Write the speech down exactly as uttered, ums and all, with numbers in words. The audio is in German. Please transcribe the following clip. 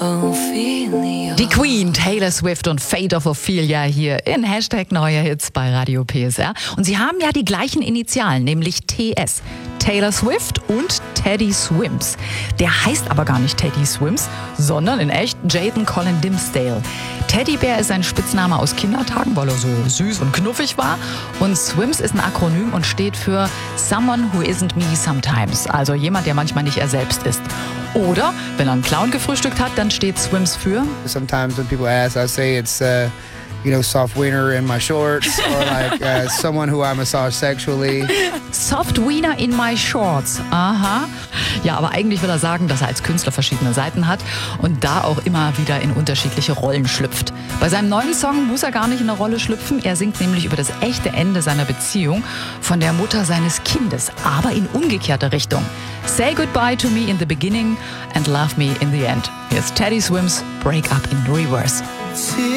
Ophelia. Die Queen, Taylor Swift und Fate of Ophelia hier in Hashtag Neue Hits bei Radio P S R. Und sie haben ja die gleichen Initialen, nämlich T S. Taylor Swift und Teddy Swims. Der heißt aber gar nicht Teddy Swims, sondern in echt Jayden Colin Dimsdale. Teddybär ist ein Spitzname aus Kindertagen, weil er so süß und knuffig war. Und Swims ist ein Akronym und steht für Someone Who Isn't Me Sometimes. Also jemand, der manchmal nicht er selbst ist. Oder, wenn er einen Clown gefrühstückt hat, dann steht Swims für Sometimes when people ask, I say it's, uh, you know, soft wiener in my shorts or like uh, someone who I massage sexually. Soft wiener in my shorts. Aha. Ja, aber eigentlich will er sagen, dass er als Künstler verschiedene Seiten hat und da auch immer wieder in unterschiedliche Rollen schlüpft. Bei seinem neuen Song muss er gar nicht in eine Rolle schlüpfen. Er singt nämlich über das echte Ende seiner Beziehung von der Mutter seines Kindes, aber in umgekehrter Richtung. Say goodbye to me in the beginning and love me in the end. Here's Teddy Swims' Break Up in Reverse.